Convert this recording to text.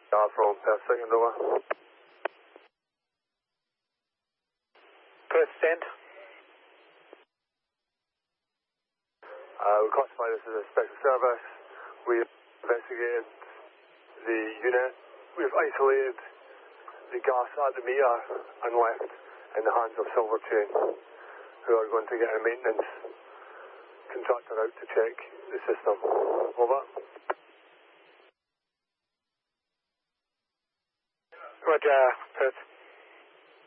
From Perth, second over. Perth, send. We classify this as a special service. We've investigated the unit. We've isolated the gas at the meter and left in the hands of Silverchain, who are going to get a maintenance contractor out to check the system. Over. Roger, Perth.